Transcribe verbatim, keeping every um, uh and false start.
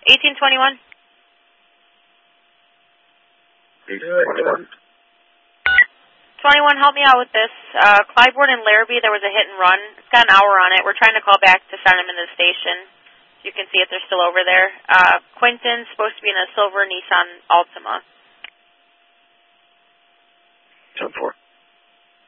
eighteen twenty-one. twenty-one, help me out with this. Uh, Clybourne and Larrabee, there was a hit and run. It's got an hour on it. We're trying to call back to send them into the station. You can see if they're still over there. Uh, Quinton's supposed to be in a silver Nissan Altima. ten four.